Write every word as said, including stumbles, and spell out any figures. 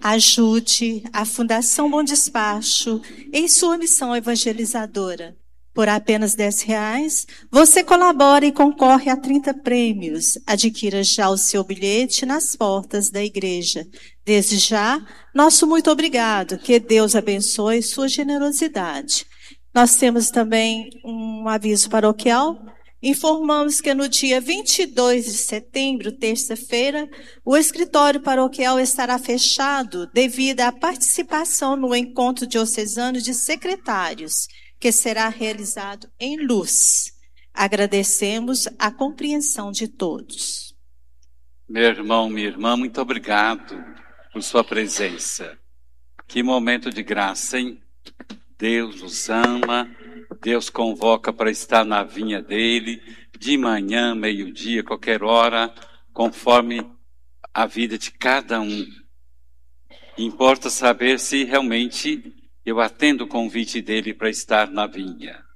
Ajude a Fundação Bom Despacho em sua missão evangelizadora. Por apenas dez reais, você colabora e concorre a trinta prêmios. Adquira já o seu bilhete nas portas da igreja. Desde já, nosso muito obrigado. Que Deus abençoe sua generosidade. Nós temos também um aviso paroquial. Informamos que no dia vinte e dois de setembro, terça-feira, o escritório paroquial estará fechado devido à participação no encontro diocesano de secretários, que será realizado em Luz. Agradecemos a compreensão de todos. Meu irmão, minha irmã, muito obrigado por sua presença. Que momento de graça, hein? Deus nos ama, Deus convoca para estar na vinha dele, de manhã, meio-dia, qualquer hora, conforme a vida de cada um. Importa saber se realmente eu atendo o convite dele para estar na vinha.